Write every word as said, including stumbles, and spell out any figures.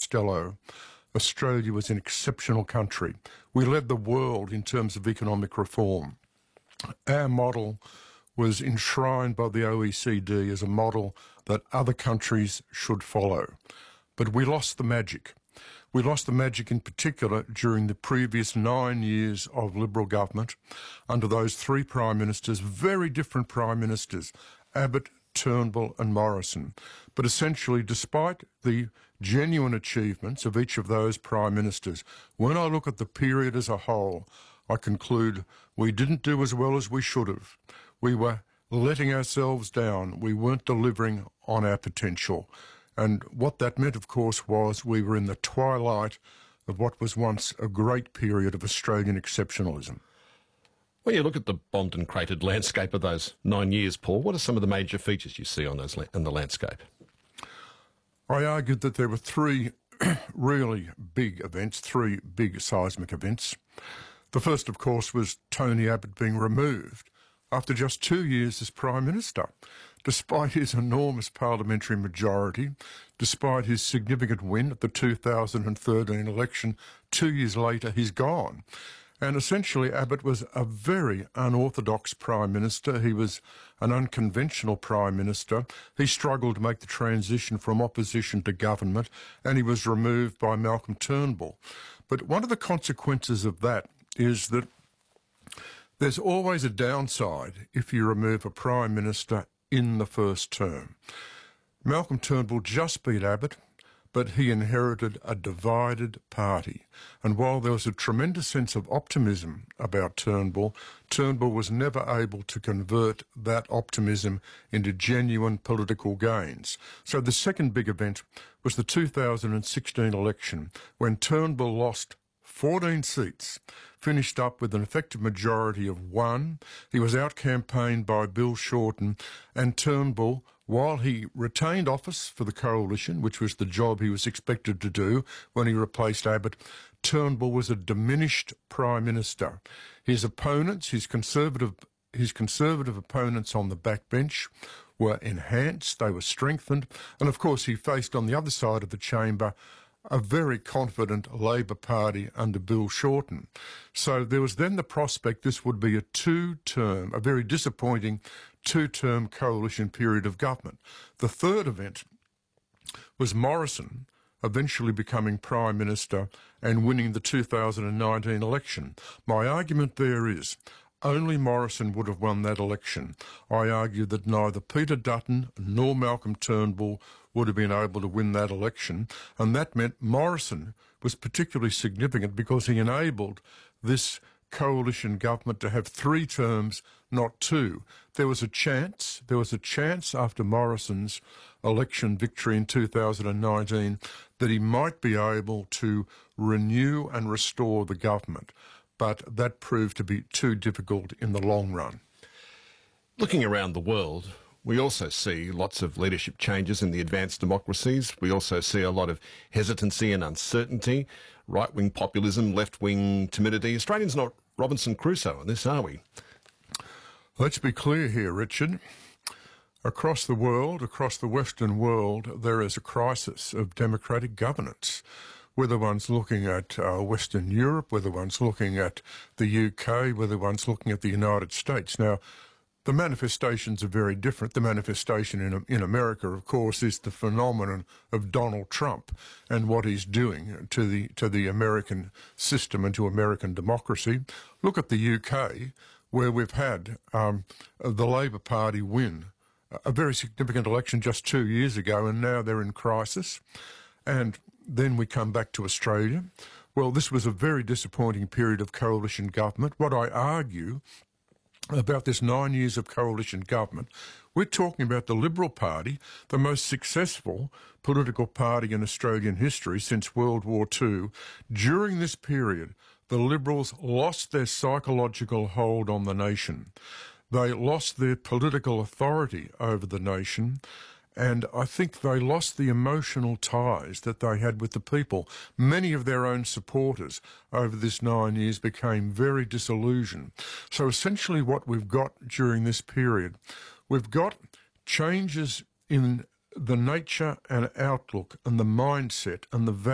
Costello, Australia was an exceptional country. We led the world in terms of economic reform. Our model was enshrined by the O E C D as a model that other countries should follow. But we lost the magic. We lost the magic in particular during the previous nine years of Liberal government under those three Prime Ministers, very different Prime Ministers, Abbott, Turnbull and Morrison. But essentially, despite the genuine achievements of each of those Prime Ministers, when I look at the period as a whole, I conclude we didn't do as well as we should have. We were letting ourselves down. We weren't delivering on our potential. And what that meant, of course, was we were in the twilight of what was once a great period of Australian exceptionalism. When you look at the bombed and cratered landscape of those nine years, Paul, what are some of the major features you see on those in the landscape? I argued that there were three really big events, three big seismic events. The first, of course, was Tony Abbott being removed after just two years as Prime Minister. Despite his enormous parliamentary majority, despite his significant win at the two thousand thirteen election, two years later he's gone. And essentially Abbott was a very unorthodox Prime Minister. He was an unconventional Prime Minister. He struggled to make the transition from opposition to government, and he was removed by Malcolm Turnbull. But one of the consequences of that is that there's always a downside if you remove a Prime Minister in the first term. Malcolm Turnbull just beat Abbott, but he inherited a divided party. And while there was a tremendous sense of optimism about Turnbull, Turnbull was never able to convert that optimism into genuine political gains. So the second big event was the two thousand sixteen election, when Turnbull lost fourteen seats, finished up with an effective majority of one. He was out-campaigned by Bill Shorten, and Turnbull, while he retained office for the coalition, which was the job he was expected to do when he replaced Abbott, Turnbull was a diminished Prime Minister. His opponents, his conservative, his conservative opponents on the backbench were enhanced, they were strengthened, and of course he faced on the other side of the chamber a very confident Labor Party under Bill Shorten. So there was then the prospect this would be a two-term, a very disappointing two-term coalition period of government. The third event was Morrison eventually becoming Prime Minister and winning the two thousand nineteen election. My argument there is only Morrison would have won that election. I argue that neither Peter Dutton nor Malcolm Turnbull would have been able to win that election, and that meant Morrison was particularly significant because he enabled this coalition government to have three terms, not two. There was a chance, there was a chance after Morrison's election victory in two thousand nineteen that he might be able to renew and restore the government, but that proved to be too difficult in the long run. Looking around the world, we also see lots of leadership changes in the advanced democracies. We also see a lot of hesitancy and uncertainty, right-wing populism, left-wing timidity. Australians not Robinson Crusoe in this, are we? Let's be clear here, Richard. Across the world, across the Western world, there is a crisis of democratic governance. Whether one's looking at uh, Western Europe, whether one's looking at the U K, whether one's looking at the United States. Now, the manifestations are very different. The manifestation in, in America, of course, is the phenomenon of Donald Trump and what he's doing to the, to the American system and to American democracy. Look at the U K, where we've had um, the Labor Party win a very significant election just two years ago, and now they're in crisis. And then we come back to Australia. Well, this was a very disappointing period of coalition government. What I argue about this nine years of coalition government, we're talking about the Liberal Party, the most successful political party in Australian history since World War Two. During this period, the Liberals lost their psychological hold on the nation. They lost their political authority over the nation, and I think they lost the emotional ties that they had with the people. Many of their own supporters over this nine years became very disillusioned. So essentially what we've got during this period, we've got changes in the nature and outlook and the mindset and the